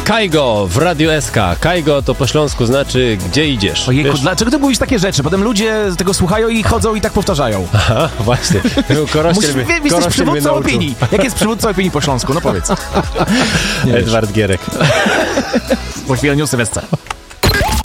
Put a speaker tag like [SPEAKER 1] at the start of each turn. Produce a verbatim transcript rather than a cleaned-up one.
[SPEAKER 1] Kajgo w Radiu S K. Kajgo to po śląsku znaczy gdzie idziesz.
[SPEAKER 2] Ojejku,
[SPEAKER 1] Wiesz?
[SPEAKER 2] dlaczego ty mówisz takie rzeczy? Potem ludzie tego słuchają i chodzą i tak powtarzają.
[SPEAKER 1] Aha, właśnie. Korościel
[SPEAKER 2] Musisz, wie, jesteś przywódcą opinii. Jak jest przywódca opinii po śląsku? No powiedz.
[SPEAKER 1] Edward Gierek.
[SPEAKER 2] Po chwileniu Sylwestra.